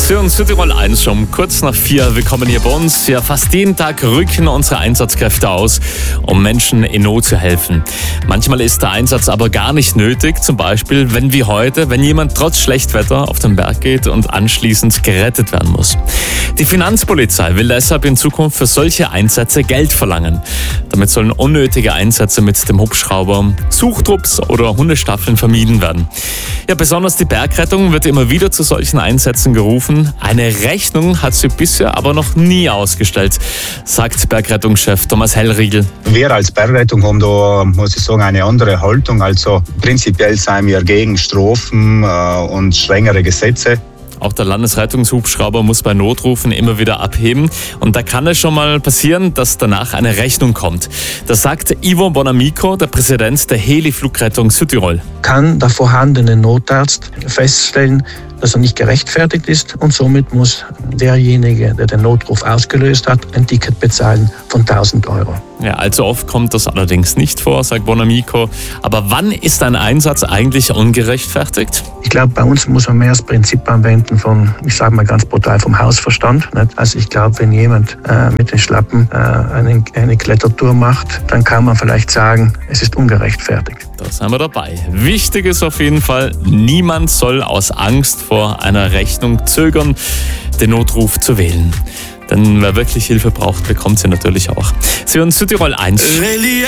Sie hören Südtirol 1 schon kurz nach 4. Willkommen hier bei uns. Ja, fast jeden Tag rücken unsere Einsatzkräfte aus, um Menschen in Not zu helfen. Manchmal ist der Einsatz aber gar nicht nötig. Zum Beispiel, wenn wie heute, wenn jemand trotz Schlechtwetter auf den Berg geht und anschließend gerettet werden muss. Die Finanzpolizei will deshalb in Zukunft für solche Einsätze Geld verlangen. Damit sollen unnötige Einsätze mit dem Hubschrauber, Suchtrupps oder Hundestaffeln vermieden werden. Ja, besonders die Bergrettung wird immer wieder zu solchen Einsätzen gerufen. Eine Rechnung hat sie bisher aber noch nie ausgestellt, sagt Bergrettungschef Thomas Hellriegel. Wir als Bergrettung haben da, muss ich sagen, eine andere Haltung. Also prinzipiell sind wir gegen Strafen und strengere Gesetze. Auch der Landesrettungshubschrauber muss bei Notrufen immer wieder abheben. Und da kann es schon mal passieren, dass danach eine Rechnung kommt. Das sagt Ivo Bonamico, der Präsident der Heli-Flugrettung Südtirol. Kann der vorhandene Notarzt feststellen, dass er nicht gerechtfertigt ist, und somit muss derjenige, der den Notruf ausgelöst hat, ein Ticket bezahlen von 1.000 Euro. Ja, allzu oft kommt das allerdings nicht vor, sagt Bonamico. Aber wann ist ein Einsatz eigentlich ungerechtfertigt? Ich glaube, bei uns muss man mehr das Prinzip anwenden von, ich sage mal ganz brutal, vom Hausverstand. Also ich glaube, wenn jemand mit den Schlappen eine Klettertour macht, dann kann man vielleicht sagen, es ist ungerechtfertigt. Da sind wir dabei. Wichtig ist auf jeden Fall, niemand soll aus Angst vor einer Rechnung zögern, den Notruf zu wählen. Denn wer wirklich Hilfe braucht, bekommt sie natürlich auch. Sie hören Südtirol 1.